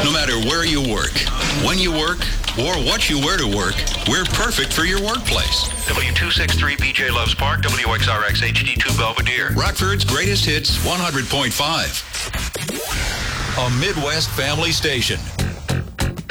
No matter where you work, when you work, or what you wear to work, we're perfect for your workplace. W263 BJ Loves Park, WXRX HD2 Belvedere. Rockford's greatest hits 100.5. A Midwest family station.